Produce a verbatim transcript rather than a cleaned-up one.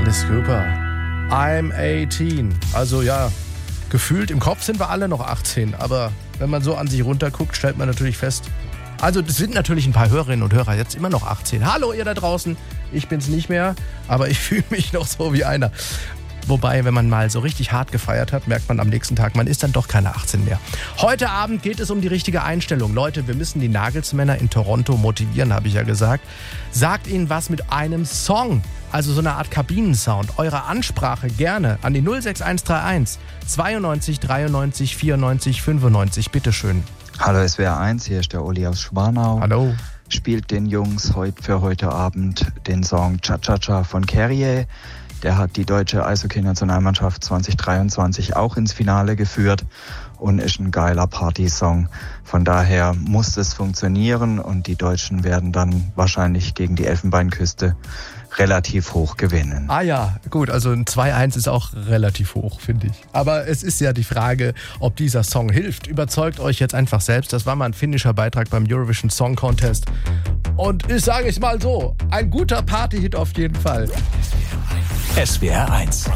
Alice Cooper. I'm achtzehn. Also ja, gefühlt im Kopf sind wir alle noch achtzehn, aber wenn man so an sich runterguckt, stellt man natürlich fest, also das sind natürlich ein paar Hörerinnen und Hörer jetzt immer noch achtzehn. Hallo ihr da draußen, ich bin's nicht mehr, aber ich fühle mich noch so wie einer. Wobei, wenn man mal so richtig hart gefeiert hat, merkt man am nächsten Tag, man ist dann doch keine achtzehn mehr. Heute Abend geht es um die richtige Einstellung. Leute, wir müssen die Nagelsmänner in Toronto motivieren, habe ich ja gesagt. Sagt ihnen was mit einem Song, also so eine Art Kabinensound. Eure Ansprache gerne an die null sechs eins drei eins zweiundneunzig dreiundneunzig vierundneunzig fünfundneunzig. Bitteschön. Hallo S W R eins, hier ist der Uli aus Schwanau. Hallo. Spielt den Jungs heute für heute Abend den Song Cha-Cha-Cha von Carrier. Der hat die deutsche Eishockey-Nationalmannschaft zwanzig dreiundzwanzig auch ins Finale geführt und ist ein geiler Partysong. Von daher muss es funktionieren und die Deutschen werden dann wahrscheinlich gegen die Elfenbeinküste relativ hoch gewinnen. Ah ja, gut, also ein zwei eins ist auch relativ hoch, finde ich. Aber es ist ja die Frage, ob dieser Song hilft. Überzeugt euch jetzt einfach selbst. Das war mal ein finnischer Beitrag beim Eurovision Song Contest. Und ich sage es mal so, ein guter Partyhit auf jeden Fall. S W R eins